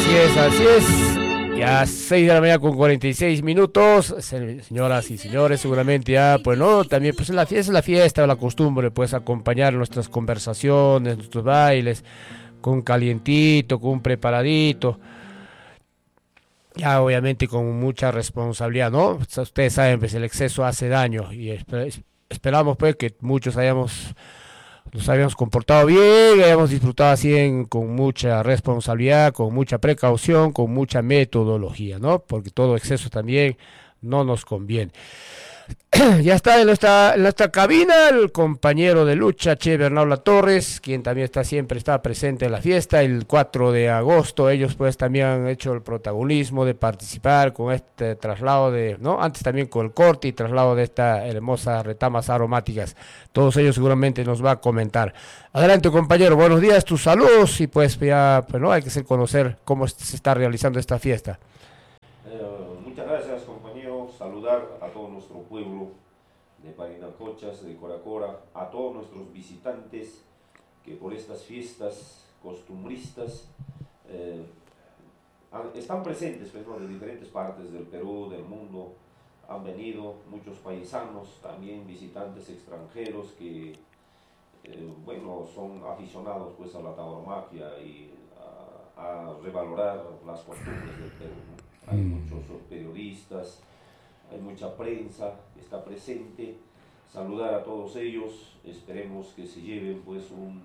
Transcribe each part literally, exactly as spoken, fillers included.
Así es, así es. Ya seis de la mañana con cuarenta y seis minutos. Señoras y señores, seguramente ya, pues no, también pues la fiesta es la fiesta, la costumbre, pues acompañar nuestras conversaciones, nuestros bailes, con un calientito, con un preparadito. Ya obviamente con mucha responsabilidad, ¿no? Ustedes saben, pues el exceso hace daño y esper- esperamos pues que muchos hayamos nos habíamos comportado bien, habíamos disfrutado así en, con mucha responsabilidad, con mucha precaución, con mucha metodología, ¿no? Porque todo exceso también no nos conviene. Ya está en nuestra, en nuestra cabina el compañero de lucha, Che Bernardo Torres, quien también está siempre está presente en la fiesta. El cuatro de agosto ellos pues también han hecho el protagonismo de participar con este traslado de, ¿no? Antes también con el corte y traslado de estas hermosas retamas aromáticas. Todos ellos seguramente nos va a comentar. Adelante compañero, buenos días, tus saludos y pues ya, pues no, hay que hacer conocer cómo se está realizando esta fiesta. Eh, muchas gracias, compañero. Saludar a todo nuestro pueblo de Parinacochas, de Coracora, a todos nuestros visitantes que por estas fiestas costumbristas eh, están presentes, pues, ¿no? De diferentes partes del Perú, del mundo. Han venido muchos paisanos, también visitantes extranjeros que, eh, bueno, son aficionados pues a la tauromaquia y a, a revalorar las costumbres del Perú, ¿no? Hay muchos periodistas, hay mucha prensa que está presente. Saludar a todos ellos, esperemos que se lleven pues un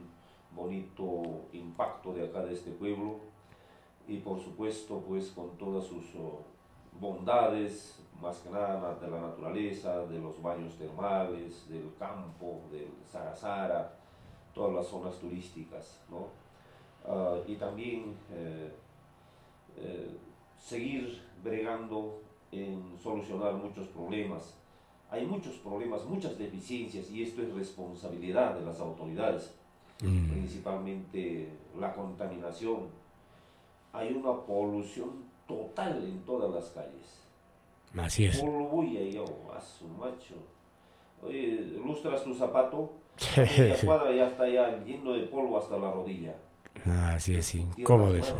bonito impacto de acá de este pueblo y por supuesto pues con todas sus oh, bondades, más que nada de la naturaleza, de los baños termales, del campo, del Sarasara, todas las zonas turísticas, ¿no? Uh, y también eh, eh, seguir bregando en solucionar muchos problemas. Hay muchos problemas, muchas deficiencias y esto es responsabilidad de las autoridades, mm. principalmente la contaminación. Hay una polución total en todas las calles. Así es. Polvo y yo, a su macho. Oye, lustras tu zapato, media cuadra ya está ya lleno de polvo hasta la rodilla. Así es, incómodo eso.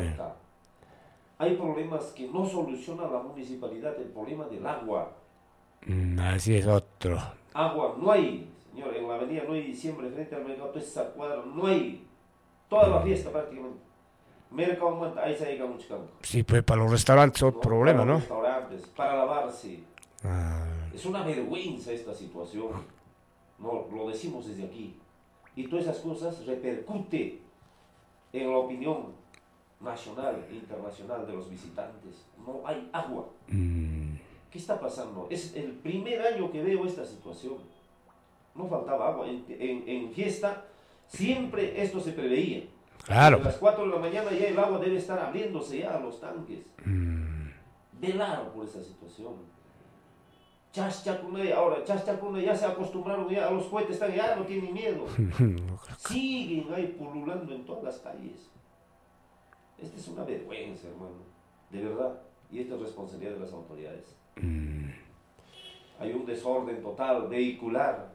Hay problemas que no soluciona la municipalidad, el problema del agua. Mm, así es otro. Agua no hay, señor, en la avenida no hay diciembre frente al mercado, toda esa cuadra no hay. Toda la fiesta prácticamente. Mercado Manta, ahí se llega mucho campo. Sí, pues para los restaurantes otro no, problema, para ¿no? Los restaurantes, para lavarse. Ah. Es una vergüenza esta situación. No, lo decimos desde aquí. Y todas esas cosas repercute en la opinión nacional e internacional de los visitantes. No hay agua. Mm. ¿Qué está pasando? Es el primer año que veo esta situación. No faltaba agua. En, en, en fiesta siempre esto se preveía. Claro. A las cuatro de la mañana ya el agua debe estar abriéndose ya a los tanques. Mm. Velar por esa situación. Chaschacuné, ahora Chaschacuné ya se acostumbraron ya a los cohetes, están, ya no tienen miedo. Siguen ahí pululando en todas las calles. Esta es una vergüenza, hermano, de verdad. Y esta es responsabilidad de las autoridades. Mm. Hay un desorden total, vehicular.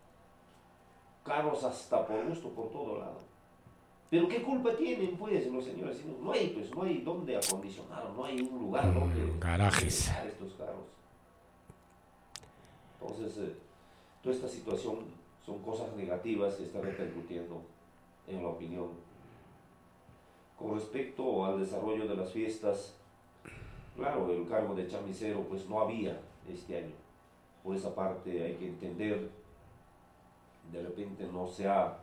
Carros hasta por gusto por todo lado. Pero ¿qué culpa tienen, pues, los señores? No hay, pues, no hay dónde acondicionar, no hay un lugar donde mm, garajes. dejar estos carros. Entonces, eh, toda esta situación son cosas negativas que están repercutiendo en la opinión. Con respecto al desarrollo de las fiestas, claro, el cargo de chamisero pues no había este año. Por esa parte hay que entender, de repente no se ha,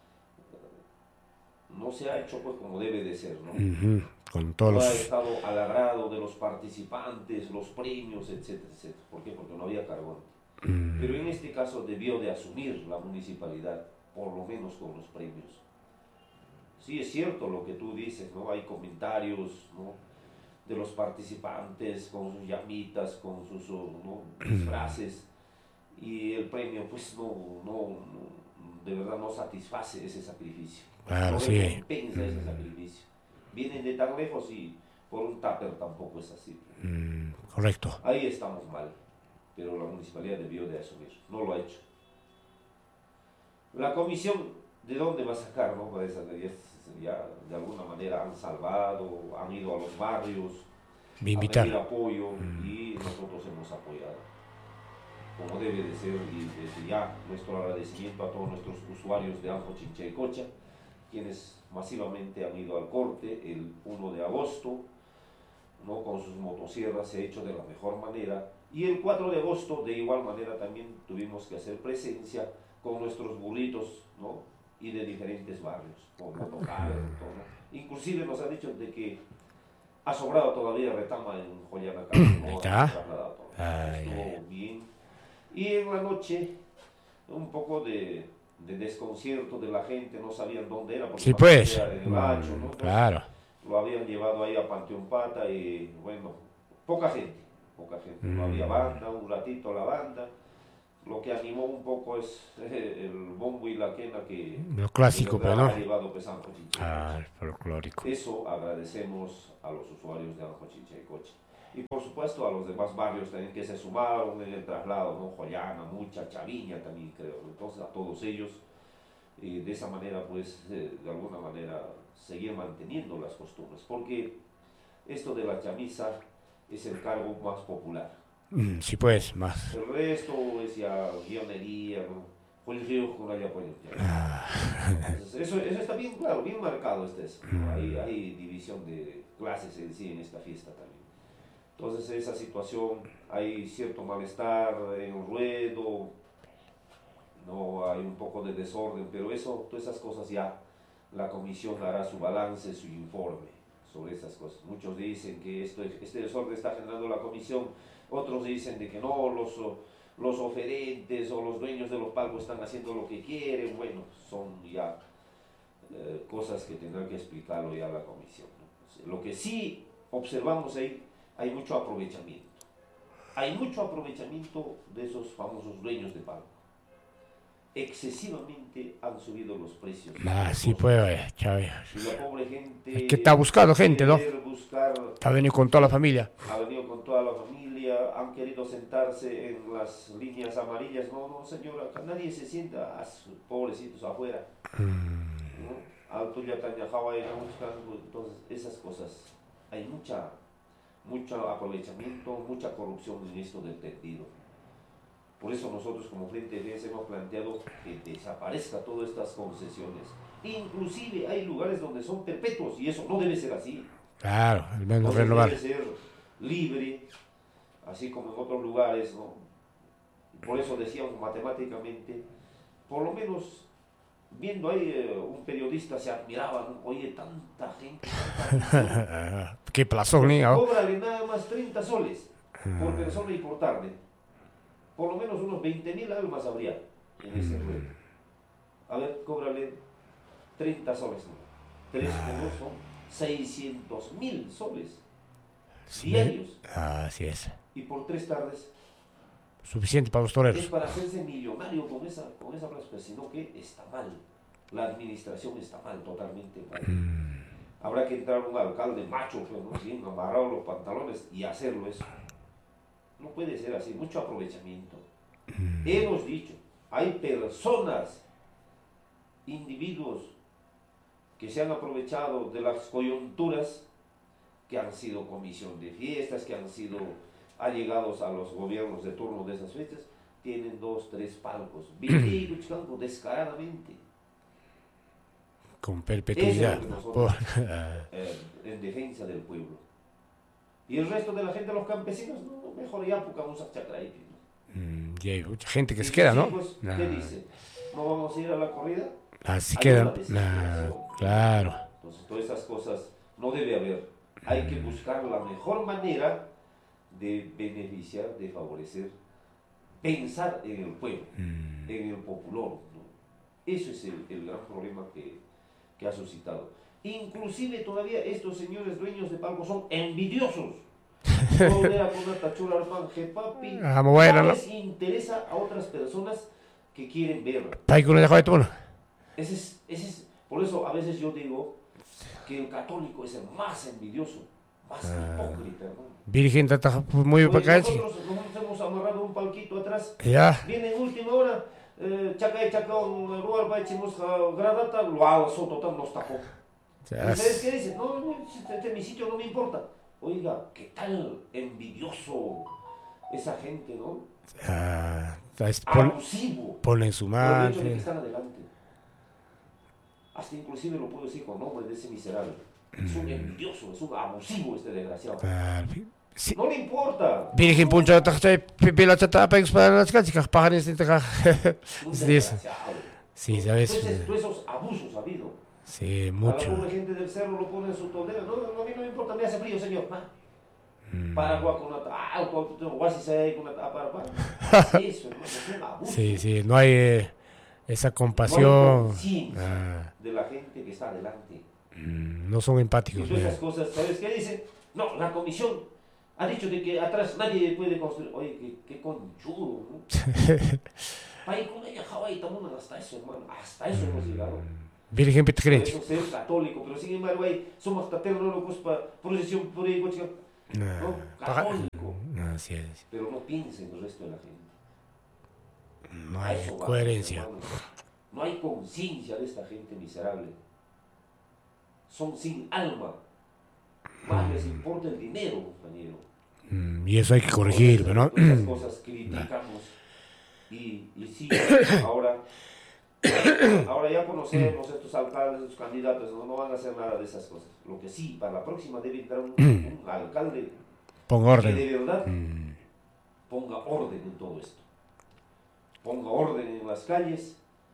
no se ha hecho pues como debe de ser, ¿no? Uh-huh. Con todos no los... ha estado al agrado de los participantes, los premios, etcétera, etcétera. ¿Por qué? Porque no había carbón. Mm. Pero en este caso debió de asumir la municipalidad, por lo menos con los premios. Sí, es cierto lo que tú dices, ¿no? Hay comentarios, ¿no?, de los participantes con sus llamitas, con sus, ¿no?, disfraces, y el premio, pues, no, no, no, de verdad no satisface ese sacrificio. Claro, no sí. recompensa ese sacrificio. Vienen de tan lejos y por un tupper tampoco es así. Mm, correcto. Ahí estamos mal, pero la municipalidad debió de asumir, no lo ha hecho. La comisión, ¿de dónde va a sacar, no? Para esa, ya de alguna manera han salvado, han ido a los barrios, Me a invitar. pedir apoyo y nosotros hemos apoyado, como debe de ser, y desde ya nuestro agradecimiento a todos nuestros usuarios de Anjo Chinchaycocha, quienes masivamente han ido al corte el primero de agosto, ¿no? Con sus motosierras se ha hecho de la mejor manera, y el cuatro de agosto de igual manera también tuvimos que hacer presencia con nuestros burritos, ¿no? Y de diferentes barrios, con motocargas y todo, ¿no? Inclusive nos han dicho de que ha sobrado todavía retama en Joyanaca, ¿no? Ahí está. Trasladado todo. Ay, Estuvo ay. bien. Y en la noche, un poco de, de desconcierto de la gente, no sabían dónde era, porque Sí, pues. era en el Hacho, ¿no? Mm, Entonces, claro. lo habían llevado ahí a Panteón Pata y bueno, poca gente, poca gente, no había Mm. banda, un ratito la banda, lo que animó un poco es eh, el bombo y la quena que Lo clásico, de pero verdad no. ha llevado pues Anjo Chinchaycocha. Ah, el folclórico. Eso agradecemos a los usuarios de Anjo Chinchaycocha. Y por supuesto a los demás barrios también que se sumaron en el traslado, ¿no? Joyana, Mucha, Chaviña también creo, ¿no? Entonces a todos ellos, eh, de esa manera pues eh, de alguna manera seguir manteniendo las costumbres, porque esto de la chamisa es el cargo más popular. Mm, sí, pues, más. El resto es ya guionería, ¿no? Político con la apoyo. Ah, Entonces, eso, eso está bien claro, bien marcado este es, ¿no? hay, hay división de clases en sí en esta fiesta también. Entonces esa situación, hay cierto malestar en el ruedo, no hay un poco de desorden, pero eso, todas esas cosas ya la comisión hará su balance, su informe sobre esas cosas. Muchos dicen que esto, este desorden está generando la comisión, otros dicen de que no, los, los oferentes o los dueños de los palcos están haciendo lo que quieren. Bueno, son ya eh, cosas que tendrá que explicarlo ya la comisión, ¿no? Lo que sí observamos ahí, hay mucho aprovechamiento. Hay mucho aprovechamiento de esos famosos dueños de palco. Excesivamente han subido los precios. ah, sí, pues, Chávez. Y la pobre gente... Es que está buscando gente, ¿no? querer buscar, Está venido con toda la familia. ha venido con toda la familia, han querido sentarse en las líneas amarillas. No, no, señora, acá nadie se sienta, a sus pobrecitos afuera, ¿no? Alto ya tañajaba y buscando. Entonces, esas cosas, hay mucha, mucho aprovechamiento, mucha corrupción en esto del tendido. Por eso nosotros como Frente de Defensa hemos planteado que desaparezca todas estas concesiones. Inclusive hay lugares donde son perpetuos y eso no debe ser así. Claro, al menos Entonces renovar. debe ser libre, así como en otros lugares, ¿no? Por eso decíamos matemáticamente, por lo menos viendo ahí eh, un periodista se admiraba, ¿no? Oye, tanta gente, tanta gente. Qué plazón, ¿eh? Cóbrale nada más treinta soles por persona y por tarde. Por lo menos unos veinte mil almas habría en ese ruedo. A ver, cóbrale treinta soles, ¿no? Tres por dos son seiscientos mil soles diarios. Ah, así es. Y por tres tardes Suficiente para los es toreros. para hacerse millonario con esa, con esa plaza, sino que está mal. La administración está mal, totalmente mal. Habrá que entrar un alcalde macho, pues, ¿no? Bien amarrado los pantalones y hacerlo eso. No puede ser así, mucho aprovechamiento. Hemos dicho, hay personas, individuos que se han aprovechado de las coyunturas, que han sido comisión de fiestas, que han sido allegados a los gobiernos de turno de esas fechas, tienen dos, tres palcos, viviendo descaradamente. Con perpetuidad. Eso es lo que nosotros, Por- eh, en defensa del pueblo. Y el resto de la gente, los campesinos, no, mejor ya porque vamos a chacraí. Mm, y hay mucha gente que Y se queda, sus ¿no? hijos, Nah. ¿qué dice? ¿No vamos a ir a la corrida? Así Hay quedan. una desesperación. Nah, claro. Entonces, todas esas cosas no debe haber. Hay que buscar la mejor manera de beneficiar, de favorecer, pensar en el pueblo, Mm. en el popular, ¿no? Eso es el, el gran problema que, que ha suscitado. Inclusive todavía estos señores dueños de palcos son envidiosos. No era con una tachura hermano, que papi, Ah, muy bueno, no ¿no? les interesa a otras personas que quieren ver. Hay que uno dejó de todo. Ese es, ese es, por eso a veces yo digo que el católico es el más envidioso, más hipócrita, hermano. Virgen está muy Pues bacán. nosotros, nosotros hemos amarrado un palquito atrás, Ya. viene en última hora, eh, chacay chacón, ruar baichimos gradata, lo hago soto tan nos tapó. ¿Ustedes qué dicen? No, no, este, este mi sitio no me importa. Oiga, ¿qué tal envidioso esa gente, no? Ah, es, pon, abusivo. Ponen su Por el madre. hecho de que están adelante. Hasta inclusive lo puedo decir con nombre de ese miserable. Es un envidioso, es un abusivo este desgraciado. Ah, sí. No le importa. Virgen puncha, pila chata, pegs para las chicas, pájaros, Un desgraciado. sí, sabes. Entonces, todos esos abusos ha habido. Sí, A mucho. la pobre gente del cerro lo pone en su tondera. No, no, a mí no me importa, me hace frío, señor. Ah. Para con una ah, con una para para. Eso, hermano, es un abuso. Sí, sí, no hay eh, esa compasión. No hay conciencia ah, de la gente que está adelante. no son empáticos. Y todas mira. esas cosas, ¿sabes qué dicen? No, la comisión ha dicho de que atrás nadie puede construir. Oye, qué, qué conchudo, ¿no? Ahí con ella, Hawái, también hasta eso, hermano. Hasta eso hemos llegado. Virgen Por Petecrenche. eso ser católico, pero sin embargo, ahí somos católicos para procesión por ahí, ¿no? Católico. No, sí, sí. Pero no piensa en el resto de la gente. No A hay eso vamos, coherencia. hermanos. No hay conciencia de esta gente miserable. Son sin alma. Más les importa el dinero, compañero. Mm, y eso hay que corregir, ¿no? Esas cosas criticamos. Y, y sí, ahora, ahora ya conocemos estos alcaldes, estos candidatos, no, no van a hacer nada de esas cosas. Lo que sí, para la próxima debe entrar un, un alcalde Ponga que orden. de verdad Mm, ponga orden en todo esto. Ponga orden en las calles,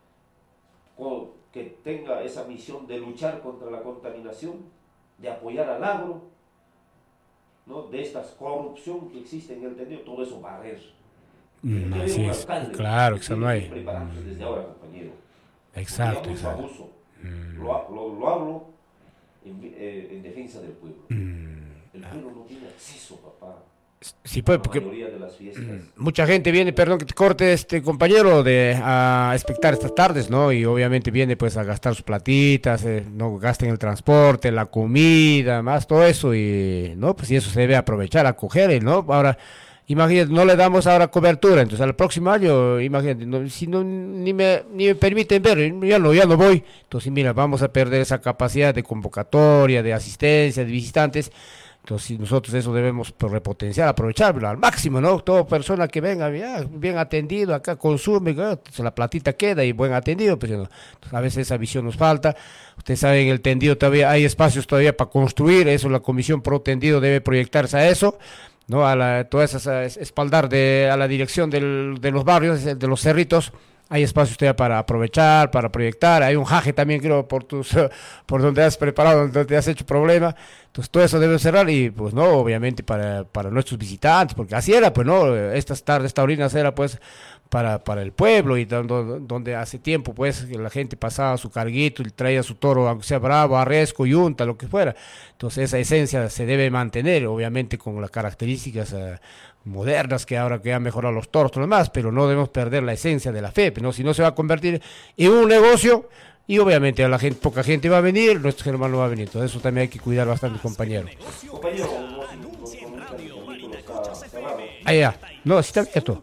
con- que tenga esa misión de luchar contra la contaminación, de apoyar al agro, ¿no? De esta corrupción que existe en el tendido, todo eso barrer. mm, Debe así un es. alcalde Claro, que que eso no tiene hay. que prepararse desde ahora, compañero. Exacto, Porque hay mucho exacto. abuso. Mm, Lo, ha- lo- lo hablo en, eh, en defensa del pueblo. mm, El pueblo no tiene acceso, papá, sí, pues, a la porque mayoría de las fiestas. mucha gente viene, perdón que te corte, este compañero, de a espectar estas tardes, ¿no? Y obviamente viene pues a gastar sus platitas, eh, no gasten el transporte, la comida, más todo eso, y no, pues y eso se debe aprovechar, acoger, ¿no? Ahora, imagínate, no le damos ahora cobertura, entonces al próximo año, imagínate, no, si no ni me, ni me permiten ver, ya no, ya no voy, entonces mira, vamos a perder esa capacidad de convocatoria, de asistencia, de visitantes. Entonces nosotros eso debemos pues, repotenciar, aprovecharlo al máximo, ¿no? Toda persona que venga ya, bien atendido, acá consume, ¿no? La platita queda y buen atendido, pues, ¿no? Entonces, a veces esa visión nos falta. Ustedes saben, en el tendido todavía hay espacios todavía para construir, eso la Comisión Pro Tendido debe proyectarse a eso, ¿no? A la, todas esas, espaldar de, a la dirección del, de los barrios, de los cerritos. Hay espacios todavía para aprovechar, para proyectar. Hay un jaje también, creo, por tus, por donde has preparado, donde has hecho problema. Entonces, todo eso debe cerrar y, pues, no, obviamente para, para nuestros visitantes, porque así era, pues, no, estas tardes taurinas era, pues, para, para el pueblo y donde, donde hace tiempo, pues, la gente pasaba su carguito y traía su toro, aunque sea bravo, arresco, yunta, lo que fuera. Entonces, esa esencia se debe mantener, obviamente, con las características uh, modernas que ahora que han mejorado los toros y lo demás, pero no debemos perder la esencia de la fe, ¿no? Si no se va a convertir en un negocio y obviamente a la gente, poca gente va a venir, nuestro hermano no va a venir, entonces eso también hay que cuidar bastante, compañero. Compañero, no, si nos comunican que el vehículo está cerrado. Ah, ya, no, sí está abierto.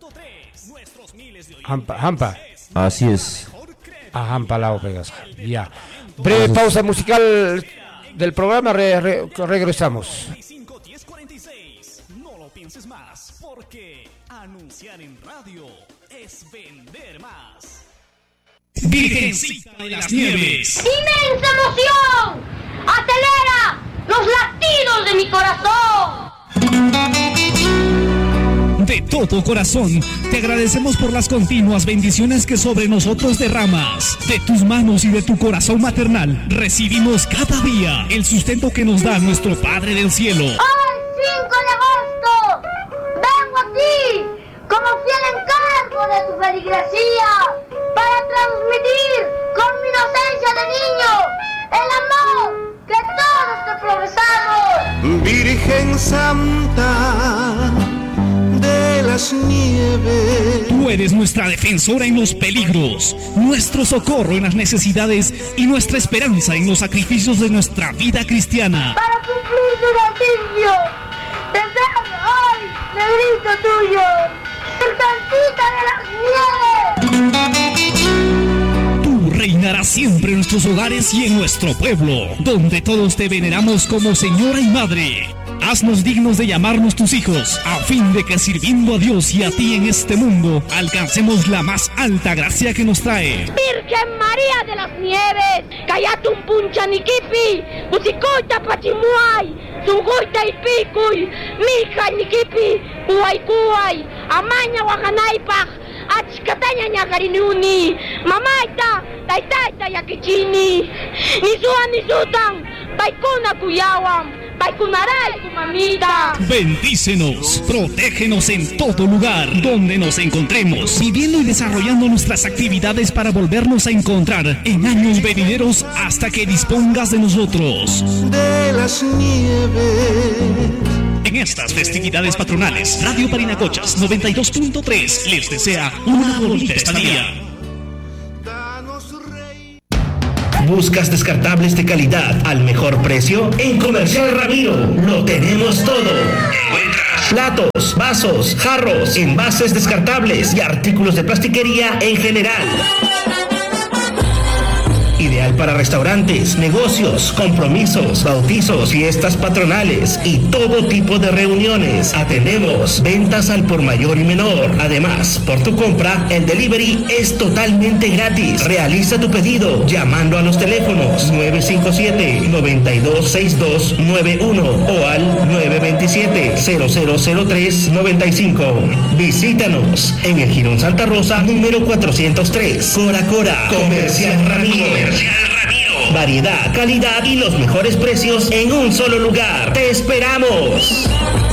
Hampa, Hampa. Así es. A Hampa Lao Pegas. Ya. Breve pausa musical del programa, re, re, regresamos. No lo pienses más, porque anunciar en radio es vender más. Virgencita de las Nieves. ¡Inmensa emoción! ¡Acelera los latidos de mi corazón! De todo corazón, te agradecemos por las continuas bendiciones que sobre nosotros derramas. De tus manos y de tu corazón maternal, recibimos cada día el sustento que nos da nuestro Padre del Cielo. Hoy, cinco de agosto, vengo a ti como fiel encargo de tu feligresía para transmitir con mi inocencia de niño el amor que todos te profesamos. Virgen Santa de las nieves, Tú eres nuestra defensora en los peligros, nuestro socorro en las necesidades y nuestra esperanza en los sacrificios de nuestra vida cristiana. Para cumplir tu bautismo, te dame hoy, negrito tuyo, Virgencita de las Nieves. Tu reinará siempre en nuestros hogares y en nuestro pueblo, donde todos te veneramos como señora y madre. Haznos dignos de llamarnos tus hijos, a fin de que sirviendo a Dios y a ti en este mundo, alcancemos la más alta gracia que nos trae. Virgen María de las Nieves, Kayatun Punchanikipi, Musikoita Pachimuay, Sugoita Ipicuy, Mija Nikipi, Uaykuay, Amaña Wahanaipaj, Achkataña Ñagarinuni, Mamaita, Taitaita Yakichini, Nisua Nisutan, Baikuna Kuyawam. Bendícenos, protégenos en todo lugar donde nos encontremos, viviendo y desarrollando nuestras actividades para volvernos a encontrar en años venideros hasta que dispongas de nosotros. De las nieves. En estas festividades patronales, Radio Parinacochas noventa y dos punto tres les desea una bonita estadía. ¿Buscas descartables de calidad al mejor precio? En Comercial Ramiro lo tenemos todo. Encuentras platos, vasos, jarros, envases descartables y artículos de plastiquería en general. Ideal para restaurantes, negocios, compromisos, bautizos, fiestas patronales y todo tipo de reuniones. Atendemos ventas al por mayor y menor. Además, por tu compra, el delivery es totalmente gratis. Realiza tu pedido llamando a los teléfonos nueve cinco siete, nueve dos seis dos nueve uno o al nueve dos siete, cero cero cero tres nueve cinco. Visítanos en el Jirón Santa Rosa, número cuatrocientos tres. Cora Cora, Comercial Ramiro. Ramiro. Variedad, calidad y los mejores precios en un solo lugar. ¡Te esperamos!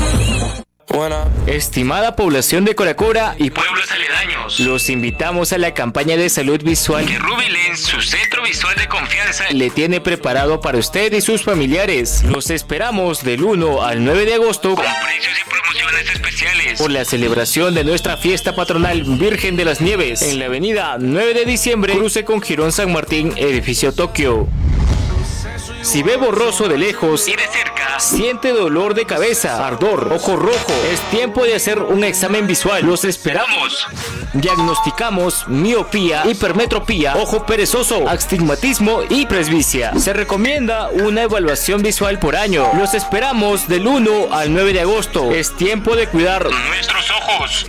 Estimada población de Cora Cora y pueblos aledaños, los invitamos a la campaña de salud visual que Rubilens, su centro visual de confianza, le tiene preparado para usted y sus familiares. Los esperamos del uno al nueve de agosto con precios y promociones especiales por la celebración de nuestra fiesta patronal Virgen de las Nieves en la avenida nueve de diciembre, cruce con Jirón San Martín, edificio Tokio. Si ve borroso de lejos y de cerca, siente dolor de cabeza, ardor, ojo rojo, es tiempo de hacer un examen visual. Los esperamos. Diagnosticamos miopía, hipermetropía, ojo perezoso, astigmatismo y presbicia. Se recomienda una evaluación visual por año. Los esperamos del uno al nueve de agosto. Es tiempo de cuidar nuestros ojos.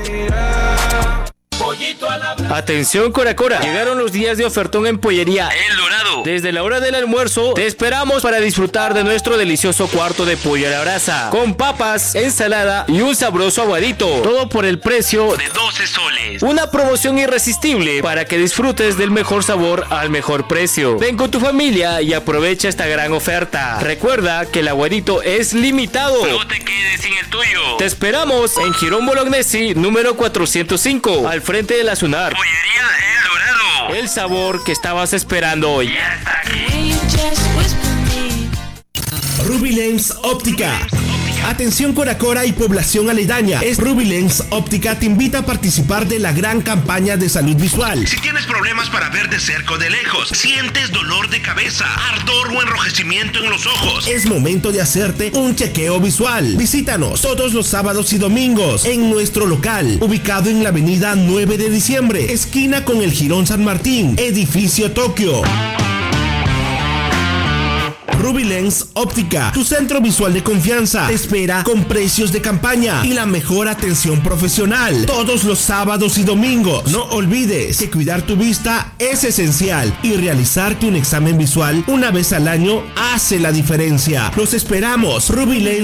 Atención Cora Cora, llegaron los días de ofertón en Pollería El Dorado. Desde la hora del almuerzo te esperamos para disfrutar de nuestro delicioso cuarto de pollo a la brasa, con papas, ensalada y un sabroso aguadito, todo por el precio de doce soles. Una promoción irresistible para que disfrutes del mejor sabor al mejor precio. Ven con tu familia y aprovecha esta gran oferta. Recuerda que el aguadito es limitado. No te quedes sin el tuyo. Te esperamos en Jirón Bolognesi número cuatrocientos cinco, al frente de la SUNAR. Pollería El Dorado. El sabor que estabas esperando hoy. Ya está aquí. Rubilens Óptica. Atención Cora Cora y población aledaña. Es Rubilens Óptica te invita a participar de la gran campaña de salud visual. Si tienes problemas para ver de cerca o de lejos, sientes dolor de cabeza, ardor o enrojecimiento en los ojos, es momento de hacerte un chequeo visual. Visítanos todos los sábados y domingos en nuestro local, ubicado en la avenida nueve de diciembre, esquina con el Jirón San Martín, edificio Tokio. Rubilens Óptica, tu centro visual de confianza, te espera con precios de campaña y la mejor atención profesional todos los sábados y domingos. No olvides que cuidar tu vista es esencial y realizarte un examen visual una vez al año hace la diferencia. Los esperamos. Rubilens